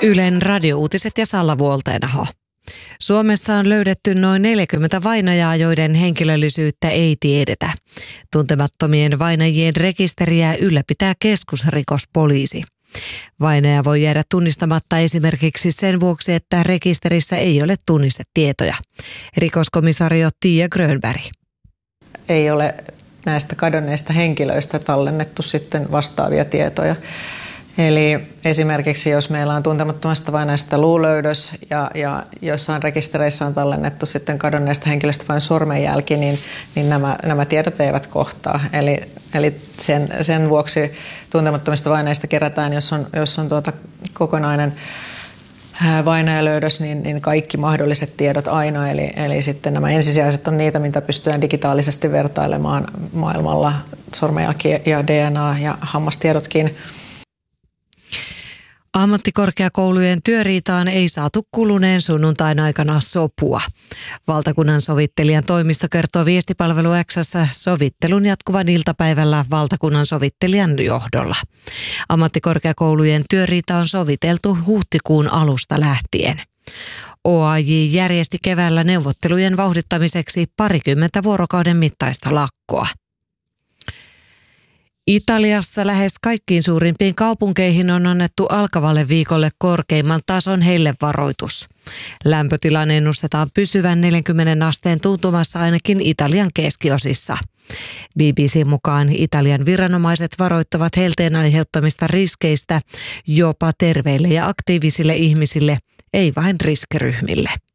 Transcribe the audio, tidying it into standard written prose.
Ylen radiouutiset ja Salla Vuolteenaho. Suomessa on löydetty noin 40 vainajaa, joiden henkilöllisyyttä ei tiedetä. Tuntemattomien vainajien rekisteriä ylläpitää keskusrikospoliisi. Vainaja voi jäädä tunnistamatta esimerkiksi sen vuoksi, että rekisterissä ei ole tunnistetietoja. Rikoskomisario Tiia Grönberg. Ei ole näistä kadonneista henkilöistä tallennettu sitten vastaavia tietoja. Eli esimerkiksi jos meillä on tuntemattomasta vainajasta luulöydös ja jossain rekistereissä on tallennettu sitten kadonneesta henkilöstä vain sormenjälki, niin nämä tiedot eivät kohtaa. Eli sen vuoksi tuntemattomista vainajista kerätään, jos on kokonainen vainajalöydös, niin kaikki mahdolliset tiedot aina. Eli sitten nämä ensisijaiset on niitä, mitä pystytään digitaalisesti vertailemaan maailmalla, sormenjälki ja DNA ja hammastiedotkin. Ammattikorkeakoulujen työriitaan ei saatu kuluneen sunnuntain aikana sopua. Valtakunnan sovittelijan toimisto kertoo Viestipalvelu X:ssä sovittelun jatkuvan iltapäivällä valtakunnan sovittelijan johdolla. Ammattikorkeakoulujen työriita on soviteltu huhtikuun alusta lähtien. OAJ järjesti keväällä neuvottelujen vauhdittamiseksi 20 vuorokauden mittaista lakkoa. Italiassa lähes kaikkiin suurimpiin kaupunkeihin on annettu alkavalle viikolle korkeimman tason hellevaroitus. Lämpötilan ennustetaan pysyvän 40 asteen tuntumassa ainakin Italian keskiosissa. BBC:n mukaan Italian viranomaiset varoittavat helteen aiheuttamista riskeistä jopa terveille ja aktiivisille ihmisille, ei vain riskiryhmille.